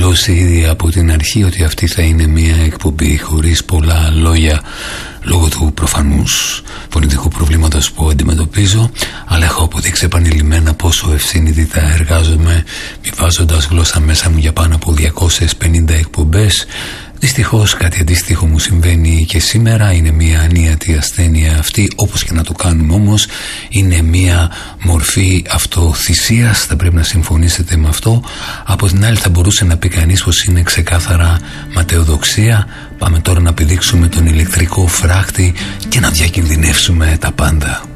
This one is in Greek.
δηλώσει ήδη από την αρχή ότι αυτή θα είναι μια εκπομπή χωρίς πολλά λόγια, λόγω του προφανούς πολιτικού προβλήματος που αντιμετωπίζω, αλλά έχω αποδείξει επανειλημμένα πόσο ευσυνείδητα εργάζομαι, μη βάζοντας γλώσσα μέσα μου για πάνω από 250 εκπομπές. Δυστυχώς κάτι αντίστοιχο μου συμβαίνει και σήμερα. Είναι μια ανίατη ασθένεια αυτή, όπως και να το κάνουμε όμως. Είναι μια μορφή αυτοθυσίας, θα πρέπει να συμφωνήσετε με αυτό. Από την άλλη θα μπορούσε να πει κανείς πως είναι ξεκάθαρα ματαιοδοξία. Πάμε τώρα να πηδήξουμε τον ηλεκτρικό φράχτη και να διακινδυνεύσουμε τα πάντα.